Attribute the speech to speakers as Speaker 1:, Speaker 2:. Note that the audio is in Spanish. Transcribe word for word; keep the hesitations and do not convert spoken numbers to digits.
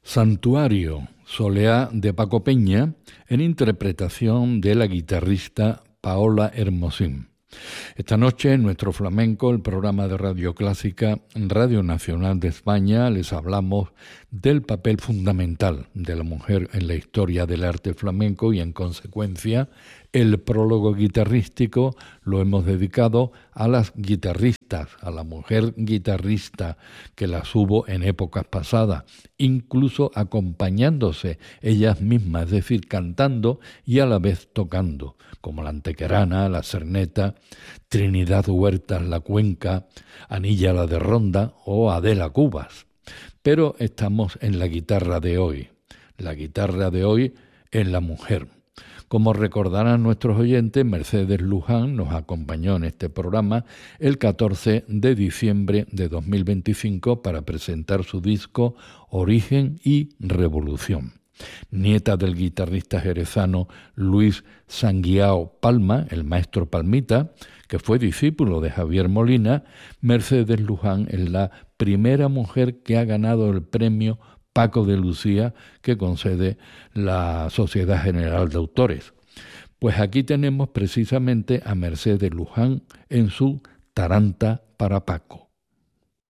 Speaker 1: Santuario, Soleá de Paco Peña, en interpretación de la guitarrista Paola Hermosín. Esta noche en Nuestro Flamenco, el programa de Radio Clásica, Radio Nacional de España, les hablamos del papel fundamental de la mujer en la historia del arte flamenco y, en consecuencia, el prólogo guitarrístico lo hemos dedicado a las guitarristas, a la mujer guitarrista que las hubo en épocas pasadas, incluso acompañándose ellas mismas, es decir, cantando y a la vez tocando, como la Antequerana, la Cerneta, Trinidad Huertas la Cuenca, Anilla la de Ronda o Adela Cubas. Pero estamos en la guitarra de hoy. La guitarra de hoy es la mujer. Como recordarán nuestros oyentes, Mercedes Luján nos acompañó en este programa el catorce de diciembre de dos mil veinticinco para presentar su disco Origen y Revolución. Nieta del guitarrista jerezano Luis Sanguiao Palma, el maestro Palmita, que fue discípulo de Javier Molina, Mercedes Luján es la primera mujer que ha ganado el premio Paco de Lucía que concede la Sociedad General de Autores. Pues aquí tenemos precisamente a Mercedes Luján en su Taranta para Paco.